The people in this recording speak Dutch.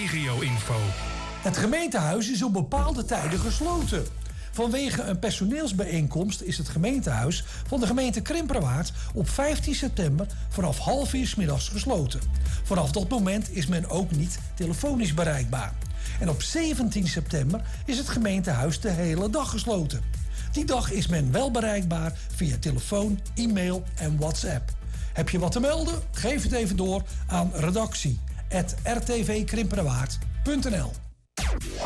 regio-info. Het gemeentehuis is op bepaalde tijden gesloten. Vanwege een personeelsbijeenkomst is het gemeentehuis van de gemeente Krimperwaard op 15 september vanaf 13:30 's middags gesloten. Vanaf dat moment is men ook niet telefonisch bereikbaar. En op 17 september is het gemeentehuis de hele dag gesloten. Die dag is men wel bereikbaar via telefoon, e-mail en WhatsApp. Heb je wat te melden? Geef het even door aan redactie@rtvkrimperwaard.nl.